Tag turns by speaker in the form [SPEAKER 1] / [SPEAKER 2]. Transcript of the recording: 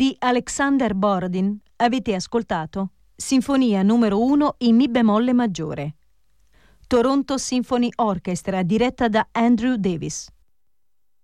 [SPEAKER 1] Di Alexander Borodin avete ascoltato Sinfonia numero 1 in Mi bemolle maggiore. Toronto Symphony Orchestra diretta da Andrew Davis.